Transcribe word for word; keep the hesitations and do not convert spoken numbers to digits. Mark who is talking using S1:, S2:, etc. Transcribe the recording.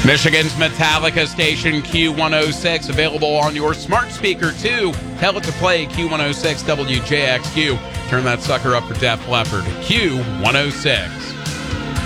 S1: Michigan's Metallica station Q one oh six, available on your smart speaker too. Tell it to play Q one oh six W J X Q. Turn that sucker up for Def Leppard. Q one oh six.